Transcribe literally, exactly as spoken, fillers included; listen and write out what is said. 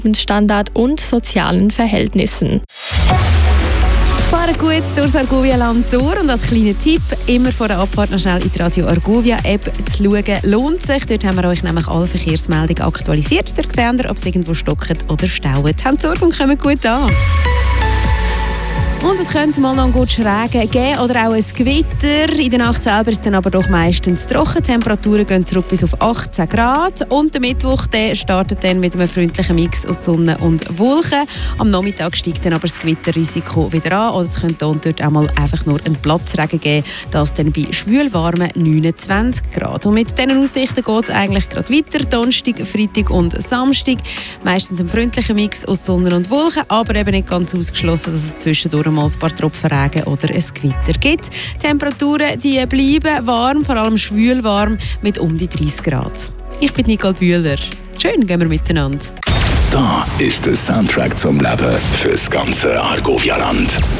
Lebensstandard und sozialen Verhältnissen. Fahren gut durchs Argovia-Land durch und als kleiner Tipp, immer vor der Abfahrt noch schnell in die Radio Argovia-App zu schauen, lohnt sich. Dort haben wir euch nämlich alle Verkehrsmeldungen aktualisiert. Da seht ihr, ob es irgendwo stockt oder staut. Habt Sorge und kommt gut an. Und es könnte mal noch einen guten Regen geben oder auch ein Gewitter. In der Nacht selber ist es dann aber doch meistens trocken. Die Temperaturen gehen zurück bis auf achtzehn Grad. Und der Mittwoch der startet dann mit einem freundlichen Mix aus Sonne und Wolken. Am Nachmittag steigt dann aber das Gewitterrisiko wieder an. Oder es könnte hier und dort auch mal einfach nur einen Platzregen geben. Das dann bei schwülwarmen neunundzwanzig Grad. Und mit diesen Aussichten geht es eigentlich gerade weiter. Donnerstag, Freitag und Samstag. Meistens ein freundlicher Mix aus Sonne und Wolken. Aber eben nicht ganz ausgeschlossen, dass es zwischendurch mal ein paar Tropfen Regen oder ein Gewitter gibt. Die Temperaturen die bleiben warm, vor allem schwül warm mit um die dreißig Grad. Ich bin Nicole Bühler. Schön gehen wir miteinander. Da ist der Soundtrack zum Leben fürs ganze Argovia-Land.